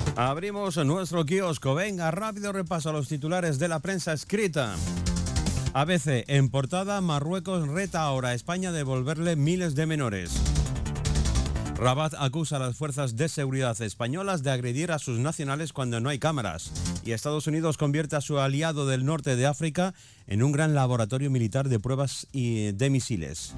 Abrimos nuestro kiosco. Venga, rápido repaso a los titulares de la prensa escrita. ABC, en portada, Marruecos reta ahora a España a devolverle miles de menores. Rabat acusa a las fuerzas de seguridad españolas de agredir a sus nacionales cuando no hay cámaras. Y Estados Unidos convierte a su aliado del norte de África en un gran laboratorio militar de pruebas de misiles.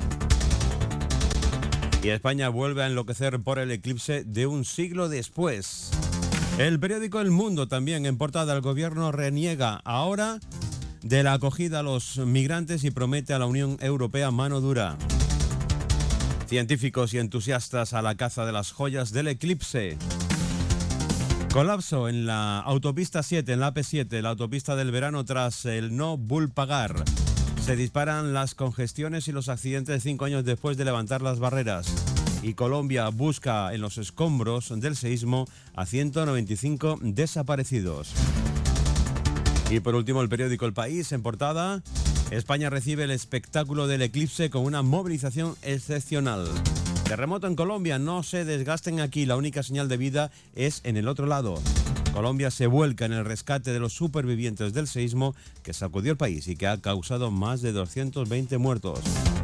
Y España vuelve a enloquecer por el eclipse de un siglo después. El periódico El Mundo también en portada. El gobierno reniega ahora de la acogida a los migrantes y promete a la Unión Europea mano dura. Científicos y entusiastas a la caza de las joyas del eclipse. Colapso en la autopista 7, en la AP7, la autopista del verano tras el no vulpagar. Se disparan las congestiones y los accidentes 5 años después de levantar las barreras. Y Colombia busca en los escombros del seísmo a 195 desaparecidos. Y por último el periódico El País en portada. España recibe el espectáculo del eclipse con una movilización excepcional. Terremoto en Colombia, no se desgasten aquí, la única señal de vida es en el otro lado. Colombia se vuelca en el rescate de los supervivientes del seísmo que sacudió el país y que ha causado más de 220 muertos.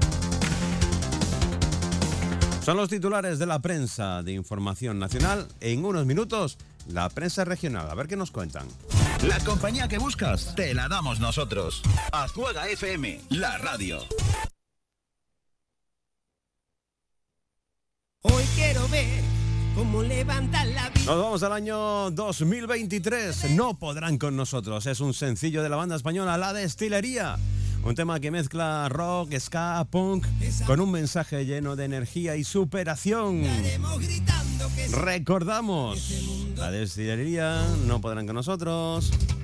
Son los titulares de la prensa de información nacional. En unos minutos, la prensa regional. A ver qué nos cuentan. La compañía que buscas, te la damos nosotros. Azcuaga FM, la radio. Hoy quiero ver cómo levantan la vida. Nos vamos al año 2023. No podrán con nosotros. Es un sencillo de la banda española La Destilería. Un tema que mezcla rock, ska, punk, con un mensaje lleno de energía y superación. Recordamos, La Destilería, No podrán con nosotros.